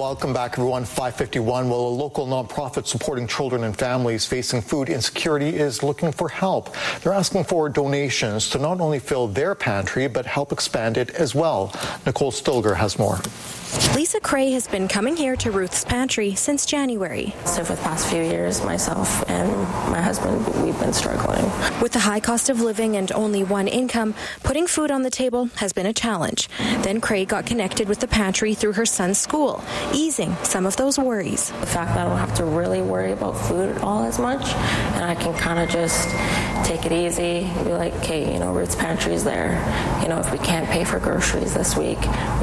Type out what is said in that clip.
Welcome back, everyone. 5:51. Well, a local nonprofit supporting children and families facing food insecurity is looking for help. They're asking for donations to not only fill their pantry, but help expand it as well. Nicole Stilger has more. Lisa Cray has been coming here to Ruth's Pantry since January. So for the past few years, myself and my husband, we've been struggling. With the high cost of living and only one income, putting food on the table has been a challenge. Then Cray got connected with the pantry through her son's school, easing some of those worries. The fact that I don't have to really worry about food all as much, and I can kind of just take it easy, be like, okay, Ruth's Pantry is there. If we can't pay for groceries this week,